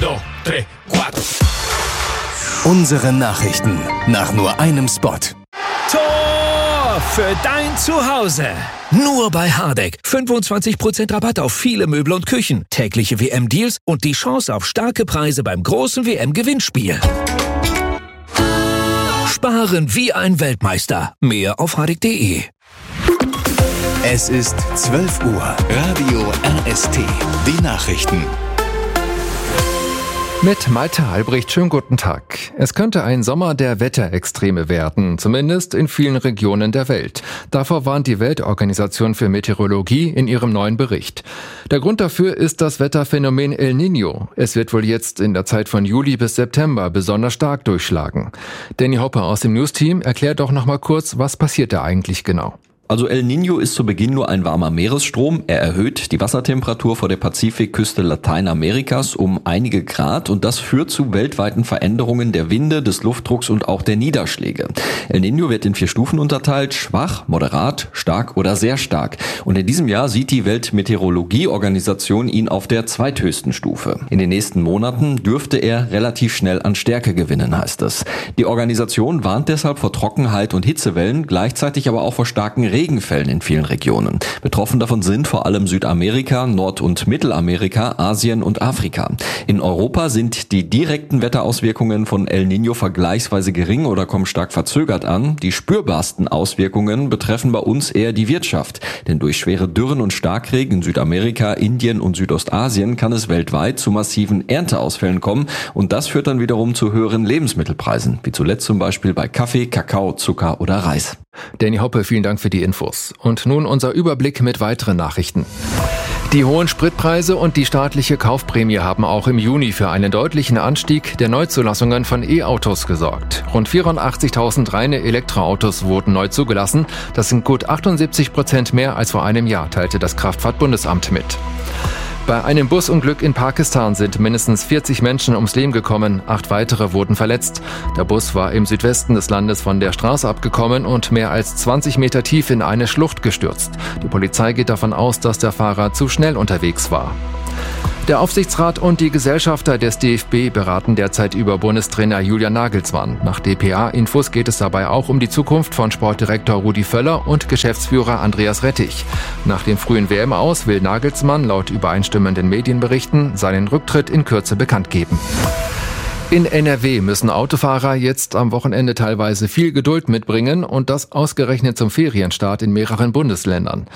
dos, tres, cuatro. Unsere Nachrichten nach nur einem Spot. Tor für dein Zuhause. Nur bei Hardegg. 25% Rabatt auf viele Möbel und Küchen. Tägliche WM-Deals und die Chance auf starke Preise beim großen WM-Gewinnspiel. Sparen wie ein Weltmeister. Mehr auf hardegg.de. Es ist 12 Uhr. Radio RST. Die Nachrichten. Mit Malte Albrecht, schönen guten Tag. Es könnte ein Sommer der Wetterextreme werden, zumindest in vielen Regionen der Welt. Davor warnt die Weltorganisation für Meteorologie in ihrem neuen Bericht. Der Grund dafür ist das Wetterphänomen El Niño. Es wird wohl jetzt in der Zeit von Juli bis September besonders stark durchschlagen. Danny Hoppe aus dem News-Team erklärt doch noch mal kurz, was passiert da eigentlich genau. Also El Niño ist zu Beginn nur ein warmer Meeresstrom. Er erhöht die Wassertemperatur vor der Pazifikküste Lateinamerikas um einige Grad und das führt zu weltweiten Veränderungen der Winde, des Luftdrucks und auch der Niederschläge. El Niño wird in 4 Stufen unterteilt: schwach, moderat, stark oder sehr stark. Und in diesem Jahr sieht die Weltmeteorologieorganisation ihn auf der zweithöchsten Stufe. In den nächsten Monaten dürfte er relativ schnell an Stärke gewinnen, heißt es. Die Organisation warnt deshalb vor Trockenheit und Hitzewellen, gleichzeitig aber auch vor starken Regenfällen in vielen Regionen. Betroffen davon sind vor allem Südamerika, Nord- und Mittelamerika, Asien und Afrika. In Europa sind die direkten Wetterauswirkungen von El Niño vergleichsweise gering oder kommen stark verzögert an. Die spürbarsten Auswirkungen betreffen bei uns eher die Wirtschaft. Denn durch schwere Dürren und Starkregen in Südamerika, Indien und Südostasien kann es weltweit zu massiven Ernteausfällen kommen. Und das führt dann wiederum zu höheren Lebensmittelpreisen, wie zuletzt zum Beispiel bei Kaffee, Kakao, Zucker oder Reis. Danny Hoppe, vielen Dank für die Infos. Und nun unser Überblick mit weiteren Nachrichten. Die hohen Spritpreise und die staatliche Kaufprämie haben auch im Juni für einen deutlichen Anstieg der Neuzulassungen von E-Autos gesorgt. Rund 84.000 reine Elektroautos wurden neu zugelassen. Das sind gut 78% mehr als vor einem Jahr, teilte das Kraftfahrtbundesamt mit. Bei einem Busunglück in Pakistan sind mindestens 40 Menschen ums Leben gekommen, 8 weitere wurden verletzt. Der Bus war im Südwesten des Landes von der Straße abgekommen und mehr als 20 Meter tief in eine Schlucht gestürzt. Die Polizei geht davon aus, dass der Fahrer zu schnell unterwegs war. Der Aufsichtsrat und die Gesellschafter des DFB beraten derzeit über Bundestrainer Julian Nagelsmann. Nach dpa-Infos geht es dabei auch um die Zukunft von Sportdirektor Rudi Völler und Geschäftsführer Andreas Rettich. Nach dem frühen WM-Aus will Nagelsmann laut übereinstimmenden Medienberichten seinen Rücktritt in Kürze bekannt geben. In NRW müssen Autofahrer jetzt am Wochenende teilweise viel Geduld mitbringen und das ausgerechnet zum Ferienstart in mehreren Bundesländern.